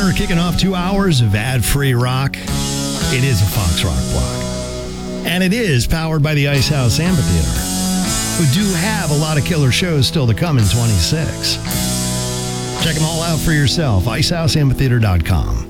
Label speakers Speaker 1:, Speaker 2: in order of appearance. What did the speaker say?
Speaker 1: Hour, kicking off 2 hours of ad-free rock. It is a Fox Rock block. And it is powered by the Ice House Amphitheater, who do have a lot of killer shows still to come in 26. Check them all out for yourself, icehouseamphitheater.com.